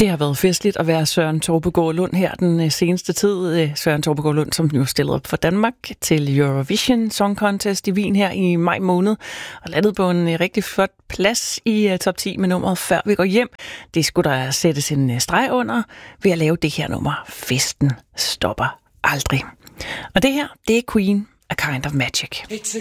Det har været festligt at være Søren Torpegaard Lund her den seneste tid. Søren Torpegaard Lund, som nu stillede op for Danmark til Eurovision Song Contest i Wien her i maj måned, og landede på en rigtig flot plads i top 10 med nummeret Før vi går hjem. Det skulle der sættes en streg under ved at lave det her nummer. Festen stopper aldrig. Og det her, det er Queen, A Kind of Magic. It's a